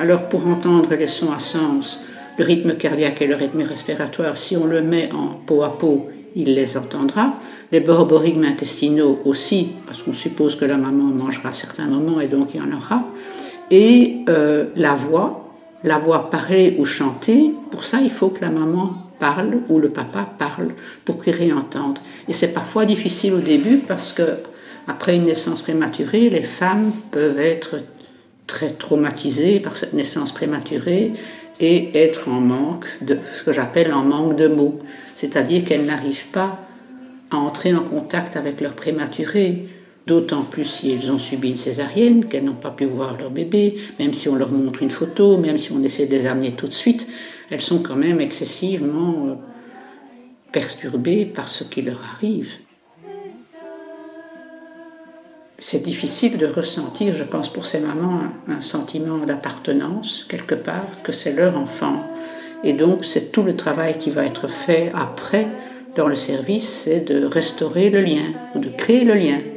Alors pour entendre les sons à sens, le rythme cardiaque et le rythme respiratoire, si on le met en peau à peau, il les entendra. Les borborygmes intestinaux aussi, parce qu'on suppose que la maman mangera à certains moments et donc il y en aura. Et la voix parlée ou chantée, pour ça il faut que la maman parle ou le papa parle pour qu'ils réentendent. Et c'est parfois difficile au début parce que après une naissance prématurée, les femmes peuvent être très traumatisées par cette naissance prématurée et être en manque de ce que j'appelle en manque de mots, c'est-à-dire qu'elles n'arrivent pas à entrer en contact avec leur prématuré, d'autant plus si elles ont subi une césarienne, qu'elles n'ont pas pu voir leur bébé, même si on leur montre une photo, même si on essaie de les amener tout de suite, elles sont quand même excessivement perturbées par ce qui leur arrive. C'est difficile de ressentir, je pense pour ces mamans, un sentiment d'appartenance quelque part, que c'est leur enfant. Et donc c'est tout le travail qui va être fait après dans le service, c'est de restaurer le lien, ou de créer le lien.